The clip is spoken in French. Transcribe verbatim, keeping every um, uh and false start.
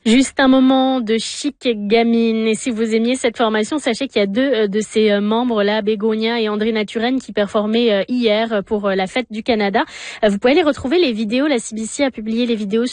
Juste un moment de chic gamine. Et si vous aimiez cette formation, sachez qu'il y a deux de ces membres-là, Bégonia et André Naturen, qui performaient hier pour la fête du Canada. Vous pouvez les retrouver, les vidéos. La C B C a publié les vidéos